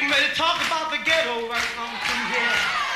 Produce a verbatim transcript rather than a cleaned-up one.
ready to talk about the ghetto right on from here.